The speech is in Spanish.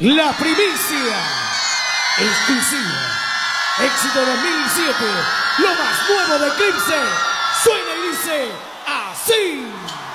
La primicia exclusiva. Éxito 2007. Lo más nuevo de Eclipse. Suena y dice así.